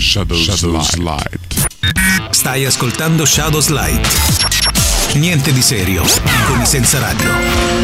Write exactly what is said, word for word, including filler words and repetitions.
Shadows, Shadows Light. Stai ascoltando Shadows Light. Niente di serio con i Senza Radio.